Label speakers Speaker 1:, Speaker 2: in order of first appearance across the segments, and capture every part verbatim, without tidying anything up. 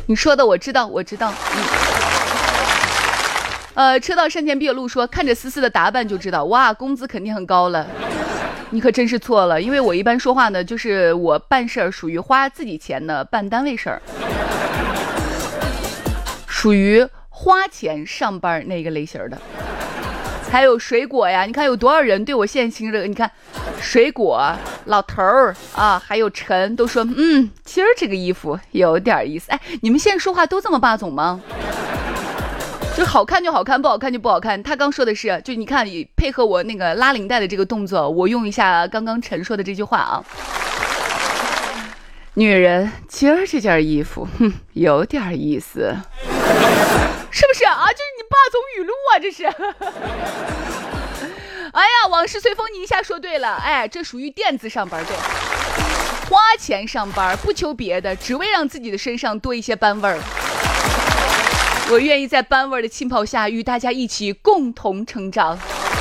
Speaker 1: 你说的我知道，我知道。嗯呃，车到山前必有路说，看着思思的打扮就知道，哇，工资肯定很高了。你可真是错了，因为我一般说话呢，就是我办事儿属于花自己钱的办单位事儿，属于花钱上班那个类型的。还有水果呀，你看有多少人对我现在听着，你看水果老头儿啊，还有陈都说，嗯，今儿这个衣服有点意思。哎，你们现在说话都这么霸总吗？就好看就好看，不好看就不好看。他刚说的是，就你看配合我那个拉领带的这个动作，我用一下刚刚陈说的这句话啊。女人今儿这件衣服，哼，有点意思，是不是啊？这是你霸总语录啊，这是。哎呀，往事随风，你一下说对了，哎，这属于电子上班，对，花钱上班，不求别的，只为让自己的身上多一些班味儿。我愿意在班味的浸泡下与大家一起共同成长。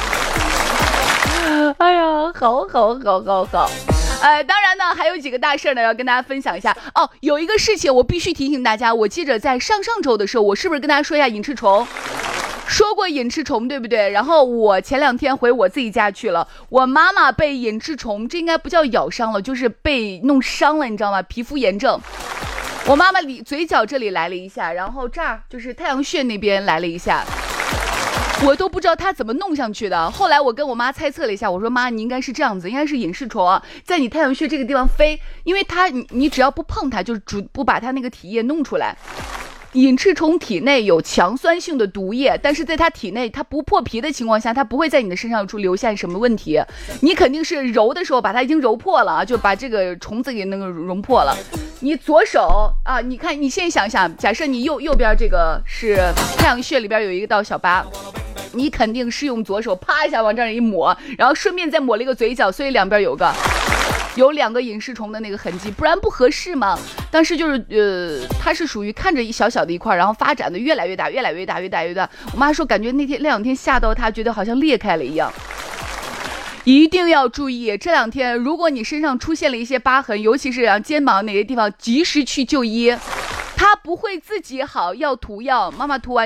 Speaker 1: 哎呀，好好好好好。呃，当然呢，还有几个大事呢要跟大家分享一下哦。有一个事情我必须提醒大家，我记着在上上周的时候，我是不是跟大家说一下隐翅虫？说过隐翅虫对不对？然后我前两天回我自己家去了，我妈妈被隐翅虫，这应该不叫咬伤了，就是被弄伤了，你知道吗？皮肤炎症。我妈妈里嘴角这里来了一下，然后这儿就是太阳穴那边来了一下，我都不知道她怎么弄上去的。后来我跟我妈猜测了一下，我说妈，你应该是这样子，应该是隐翅虫啊，在你太阳穴这个地方飞，因为它你你只要不碰它，就是主不把它那个体液弄出来。隐翅虫体内有强酸性的毒液，但是在它体内它不破皮的情况下，它不会在你的身上留下什么问题。你肯定是揉的时候把它已经揉破了啊，就把这个虫子给那个揉破了。你左手啊，你看你现在想想，假设你右右边这个是太阳穴里边有一个道小疤，你肯定是用左手啪一下往这儿一抹，然后顺便再抹了一个嘴角，所以两边有个有两个隐翅虫的那个痕迹，不然不合适吗？当时就是呃，它是属于看着一小小的一块，然后发展的越来越大，越来越大，越大越大。我妈说，感觉那天那两天吓到她，觉得好像裂开了一样。一定要注意，这两天如果你身上出现了一些疤痕，尤其是啊肩膀哪些地方，及时去就医。它不会自己好，要涂药。妈妈涂完